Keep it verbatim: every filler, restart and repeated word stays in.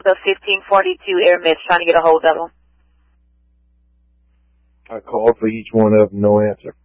the fifteen forty-two Air Mids trying to get a hold of them. I called for each one of them, no answer.